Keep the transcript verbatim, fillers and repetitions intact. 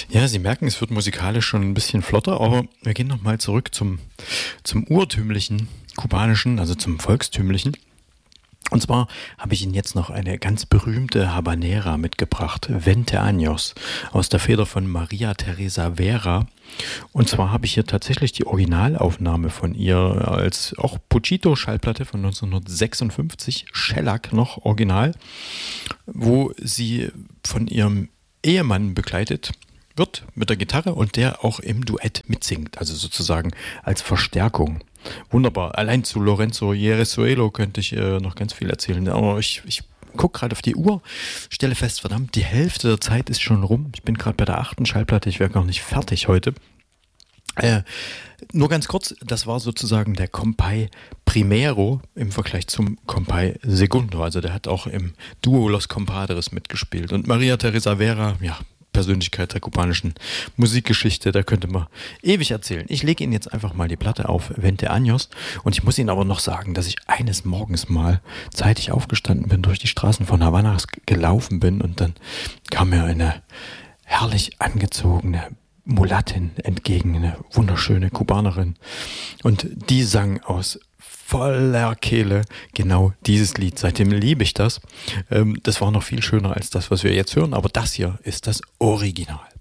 Ja, Sie merken, es wird musikalisch schon ein bisschen flotter, aber wir gehen nochmal zurück zum, zum urtümlichen kubanischen, also zum volkstümlichen. Und zwar habe ich Ihnen jetzt noch eine ganz berühmte Habanera mitgebracht, Veinte Años, aus der Feder von Maria Teresa Vera. Und zwar habe ich hier tatsächlich die Originalaufnahme von ihr als auch Puchito-Schallplatte von neunzehnhundertsechsundfünfzig, Shellac noch original, wo sie von ihrem Ehemann begleitet wird mit der Gitarre und der auch im Duett mitsingt, also sozusagen als Verstärkung. Wunderbar. Allein zu Lorenzo Jerezuelo könnte ich äh, noch ganz viel erzählen, aber ich, ich gucke gerade auf die Uhr, stelle fest, verdammt, die Hälfte der Zeit ist schon rum. Ich bin gerade bei der achten Schallplatte, ich wäre noch nicht fertig heute. Äh, nur ganz kurz, das war sozusagen der Compay Primero im Vergleich zum Compay Segundo. Also der hat auch im Duo Los Compadres mitgespielt. Und Maria Teresa Vera, ja, Persönlichkeit der kubanischen Musikgeschichte, da könnte man ewig erzählen. Ich lege Ihnen jetzt einfach mal die Platte auf Veinte Años und ich muss Ihnen aber noch sagen, dass ich eines Morgens mal zeitig aufgestanden bin, durch die Straßen von Havanna gelaufen bin und dann kam mir eine herrlich angezogene Mulattin entgegen, eine wunderschöne Kubanerin, und die sang aus voller Kehle genau dieses Lied. Seitdem liebe ich das. Ähm, das war noch viel schöner als das, was wir jetzt hören, aber das hier ist das Original.